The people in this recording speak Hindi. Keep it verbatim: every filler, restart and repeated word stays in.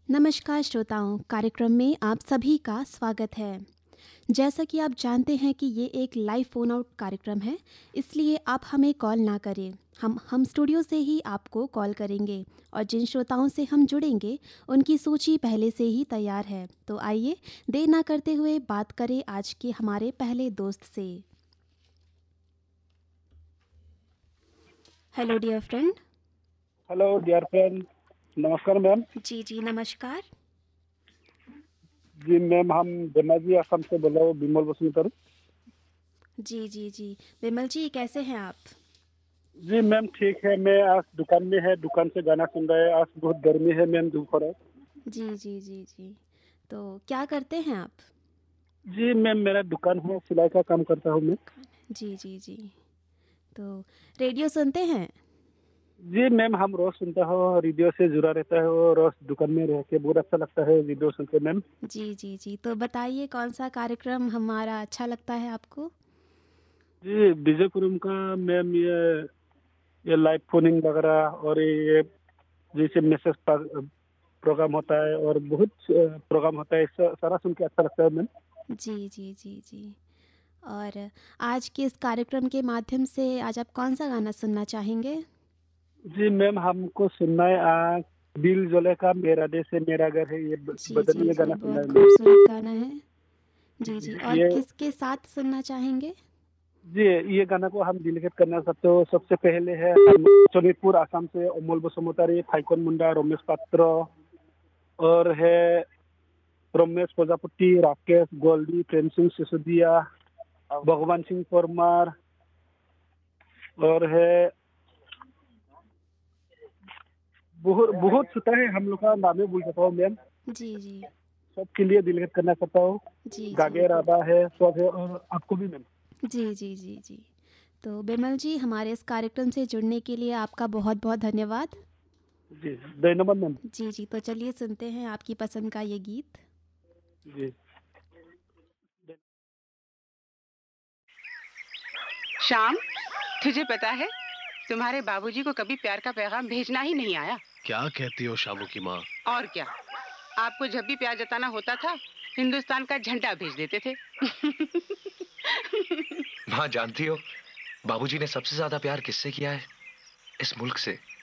नमस्कार श्रोताओं, कार्यक्रम में आप सभी का स्वागत है। जैसा कि आप जानते हैं कि ये एक लाइव फ़ोन आउट कार्यक्रम है, इसलिए आप हमें कॉल ना करें। हम हम स्टूडियो से ही आपको कॉल करेंगे और जिन श्रोताओं से हम जुड़ेंगे, उनकी सूची पहले से ही तैयार है। तो आइए, देर ना करते हुए बात करें आज के हमारे पहले दोस्त से। Hello dear friend. Hello dear friend. नमस्कार मैम। जी, जी, नमस्कार। जी मैम, हम धेमाजी असम से बोल रहा हूँ, बिमल वसुंधर। जी, जी, जी। विमल जी, कैसे हैं आप? जी मैम ठीक है, मैं आज दुकान में है, दुकान से गाना सुन रहा है। आज बहुत गर्मी है मैम, दोपहर है। जी, जी, जी, जी। तो क्या करते हैं आप? जी मैम, मेरा दुकान है, सिलाई का काम करता हूँ मैं। जी, जी, जी। तो रेडियो सुनते हैं? जी मैम, हम रोज सुनता हो, रेडियो से जुड़ा रहता है और रोज दुकान में रह के बहुत अच्छा लगता है रेडियो सुन के मैम। जी, जी, जी। तो बताइए कौन-सा कार्यक्रम हमारा अच्छा लगता है आपको? जी डीजे कुरुम का मैम, ये ये लाइव फोनिंग वगैरह और ये जैसे मैसेज प्रोग्राम होता है और बहुत प्रोग्राम होता है, सा- सारा सुन के अच्छा लगता है मैम। जी, जी, जी, जी। और आज के इस कार्यक्रम के माध्यम से आज आप कौन-सा गाना सुनना चाहेंगे? जी मैम, हमको सुनना है आ, दिल जोले का मेरा देश है मेरा घर है, ये ब- जी, बदन, जी, ये जी। गाना सुनना बहुत है मैम। खूबसूरत गाना है। जी, जी। और ये किसके साथ सुनना चाहेंगे? जी ये गाना को हम डेडिकेट करना चाहते हो। सबसे पहले है हम शोनितपुर आसाम से अमोल बसुमतारी, फाइकन मुंडा, रमेश पात्र, और है रमेश प्रजापति, राकेश गोल्डी, प्रेम सिंह सिसोदिया, भगवान सिंह परमार, और है बहुत बहुत छुटा है, हम लोग का नाम ही भूल सकता हूँ मैम। जी, जी। सबके लिए डेडिकेट करना चाहता हूँ। जी, जी। गागे राबा है, सब है, और आपको भी मैम। जी, जी, जी, जी। तो बिमल जी, हमारे इस कार्यक्रम से जुड़ने के लिए आपका बहुत-बहुत धन्यवाद। जी धन्यवाद मैम। जी, जी। तो चलिए सुनते हैं आपकी पसंद का ये गीत। जी। श्याम, तुझे पता है तुम्हारे बाबूजी को कभी प्यार का पैगाम भेजना ही नहीं आया। क्या कहती हो शामू की माँ? और क्या, आपको जब भी प्यार जताना होता था हिंदुस्तान का झंडा भेज देते थे। माँ जानती हो, बाबूजी ने सबसे ज्यादा प्यार किससे किया है? इस मुल्क से।